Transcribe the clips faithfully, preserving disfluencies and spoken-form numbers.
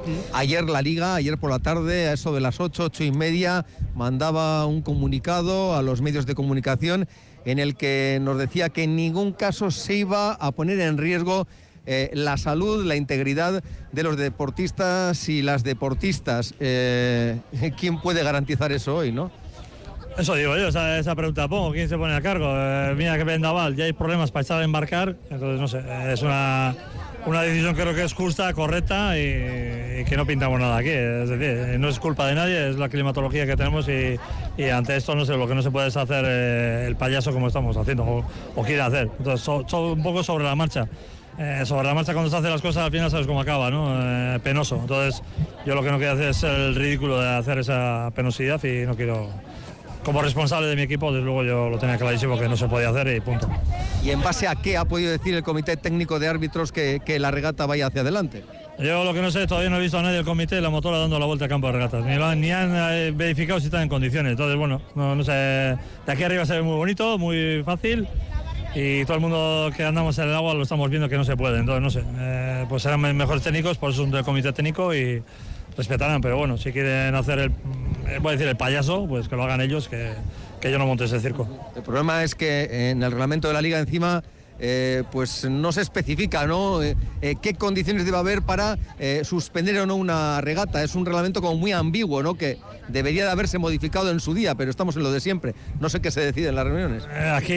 Ayer la Liga, ayer por la tarde, a eso de las ocho, ocho y media, mandaba un comunicado a los medios de comunicación en el que nos decía que en ningún caso se iba a poner en riesgo eh, la salud, la integridad de los deportistas y las deportistas. Eh, ¿Quién puede garantizar eso hoy, no? Eso digo yo, esa, esa pregunta pongo, ¿quién se pone a cargo? Eh, mira que vendaval, ya hay problemas para echar a embarcar, entonces no sé, es una, una decisión creo que es justa, correcta y, y que no pintamos nada aquí, es decir, no es culpa de nadie, es la climatología que tenemos y, y ante esto no sé, lo que no se puede es hacer eh, el payaso como estamos haciendo o, o quiere hacer, entonces so, so, un poco sobre la marcha. Eh, sobre la marcha cuando se hacen las cosas al final sabes cómo acaba, ¿no? Eh, penoso, entonces yo lo que no quiero hacer es el ridículo de hacer esa penosidad y no quiero... Como responsable de mi equipo, desde luego yo lo tenía clarísimo que no se podía hacer y punto. ¿Y en base a qué ha podido decir el Comité Técnico de Árbitros que, que la regata vaya hacia adelante? Yo lo que no sé, todavía no he visto a nadie del comité de la motora dando la vuelta al campo de regatas, ni, lo, ni han eh, verificado si están en condiciones. Entonces, bueno, no, no sé, de aquí arriba se ve muy bonito, muy fácil y todo el mundo que andamos en el agua lo estamos viendo que no se puede. Entonces, no sé, eh, pues serán mejores técnicos, por eso son del Comité Técnico y respetarán, pero bueno, si quieren hacer el, voy a decir el payaso, pues que lo hagan ellos, que, que yo no monte ese circo. El problema es que en el reglamento de la Liga encima eh, pues no se especifica, ¿no? Eh, eh, qué condiciones debe haber para eh, suspender o no una regata. Es un reglamento como muy ambiguo, ¿no? Que debería de haberse modificado en su día, pero estamos en lo de siempre. No sé qué se decide en las reuniones. Eh, aquí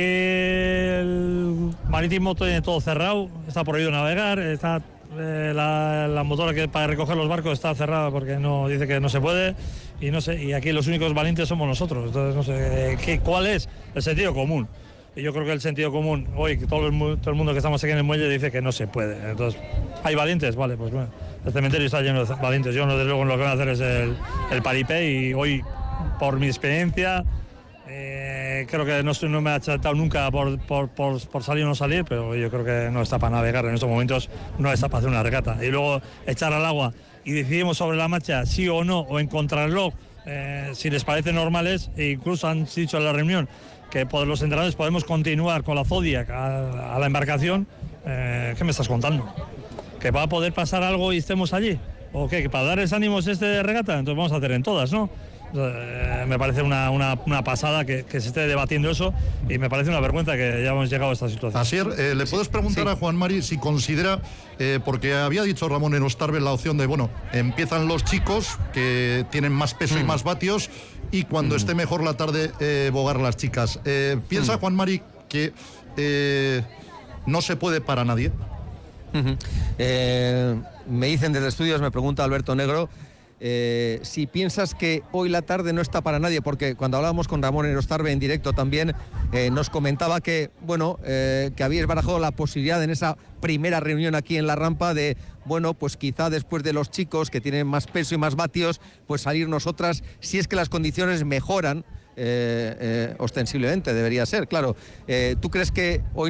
el marítimo tiene todo cerrado, está prohibido navegar, está Eh, la, la motora que para recoger los barcos está cerrada porque no dice que no se puede y no sé, y aquí los únicos valientes somos nosotros, entonces no sé ¿qué, cuál es el sentido común. Y yo creo que el sentido común hoy, que todo el, todo el mundo que estamos aquí en el muelle dice que no se puede, entonces hay valientes, vale, pues bueno, el cementerio está lleno de valientes, yo no, desde luego lo que voy a hacer es el, el paripé y hoy por mi experiencia Eh, creo que no, no me ha chatado nunca por, por, por, por salir o no salir, pero yo creo que no está para navegar en estos momentos, no está para hacer una regata. Y luego echar al agua y decidimos sobre la marcha sí o no, o en contrarreloj, eh, si les parece normales, e incluso han dicho en la reunión que por los entrenadores podemos continuar con la Zodiac a, a la embarcación. Eh, ¿Qué me estás contando? ¿Que va a poder pasar algo y estemos allí? ¿O qué? ¿Que para darles ánimos este de regata? Entonces vamos a hacer en todas, ¿no? Eh, me parece una, una, una pasada que, que se esté debatiendo eso y me parece una vergüenza que ya hemos llegado a esta situación. Asier, eh, ¿le puedes preguntar sí. a Juan Mari si considera, eh, porque había dicho Ramón Enostarbe la opción de, bueno, empiezan los chicos que tienen más peso mm. y más vatios y cuando mm. esté mejor la tarde eh, bogar las chicas. Eh, ¿Piensa mm. Juan Mari que eh, no se puede para nadie? Uh-huh. Eh, me dicen desde estudios, me pregunta Alberto Negro, Eh, si piensas que hoy la tarde no está para nadie, porque cuando hablábamos con Ramón Enostarbe en directo también eh, nos comentaba que, bueno, eh, que habíais barajado la posibilidad en esa primera reunión aquí en la rampa de, bueno, pues quizá después de los chicos que tienen más peso y más vatios, pues salir nosotras, si es que las condiciones mejoran, eh, eh, ostensiblemente debería ser, claro. Eh, ¿Tú crees que hoy